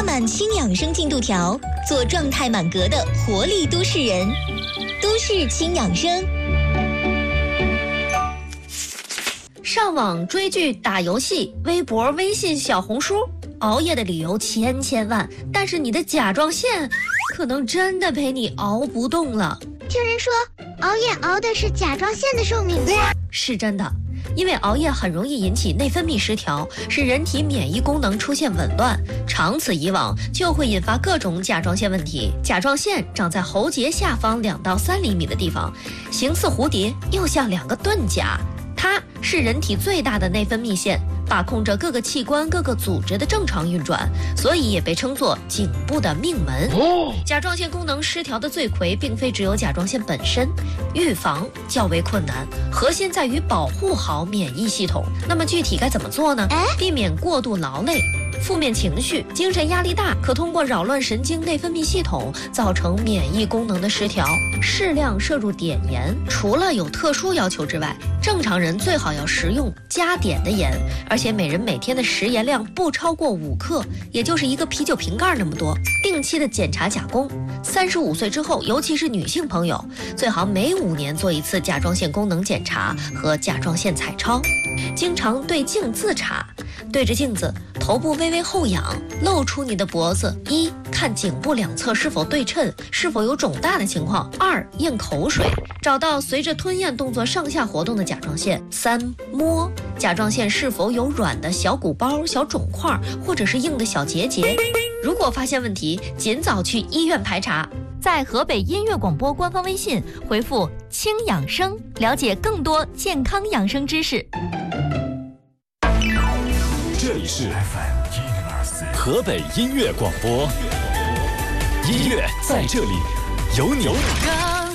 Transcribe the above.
拉满轻养生进度条，做状态满格的活力都市人。都市轻养生。 上网追剧、打游戏、微博、微信、小红书，熬夜的理由千万，但是你的甲状腺可能真的陪你熬不动了。 听人说，熬夜熬的是甲状腺的寿命。 是真的，因为熬夜很容易引起内分泌失调，使人体免疫功能出现紊乱，长此以往就会引发各种甲状腺问题。甲状腺长在喉结下方2到3厘米的地方，形似蝴蝶，又像2个盾甲。它是人体最大的内分泌腺，把控着各个器官、各个组织的正常运转，所以也被称作颈部的命门。甲状腺功能失调的罪魁并非只有甲状腺本身，预防较为困难，核心在于保护好免疫系统。那么具体该怎么做呢？避免过度劳累。负面情绪、精神压力大，可通过扰乱神经内分泌系统，造成免疫功能的失调。适量摄入碘盐，除了有特殊要求之外，正常人最好要食用加碘的盐，而且每人每天的食盐量不超过5克，也就是一个啤酒瓶盖那么多。定期的检查甲功，35岁之后，尤其是女性朋友，最好每5年做一次甲状腺功能检查和甲状腺彩超。经常对镜自查，对着镜子，头部微微后仰，露出你的脖子。1. 看颈部两侧是否对称，是否有肿大的情况。2. 咽口水，找到随着吞咽动作上下活动的甲状腺。3. 摸甲状腺是否有软的小鼓包、小肿块，或者是硬的小结节。如果发现问题，尽早去医院排查。 在河北音乐广播官方微信回复“轻养生”，了解更多健康养生知识。 这里是河北音乐广播，音乐在这里，有你。